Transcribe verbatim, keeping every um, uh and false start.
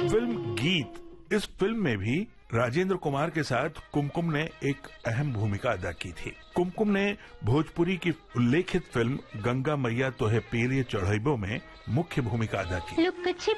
Film गीत, इस film में भी राजेंद्र कुमार के साथ कुमकुम ने एक अहम भूमिका अदा की थी। कुमकुम ने भोजपुरी की उल्लेखित फिल्म गंगा मैया तोहे पेरिये चढ़ैबो में मुख्य भूमिका अदा की।